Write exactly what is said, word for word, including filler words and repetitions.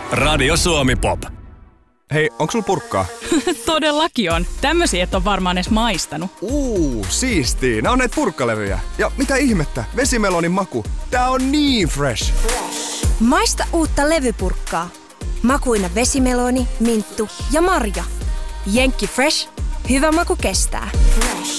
Radio Suomi Pop. Hei, onks sul purkkaa? Todellakin on. Tämmösiä et on varmaan edes maistanut. Uuu, siistii. Nää on näitä purkkalevyjä. Ja mitä ihmettä, vesimelonin maku. Tää on niin fresh. Maista uutta levypurkkaa. Makuina vesimeloni, minttu ja marja. Jenkki Fresh. Hyvä maku kestää.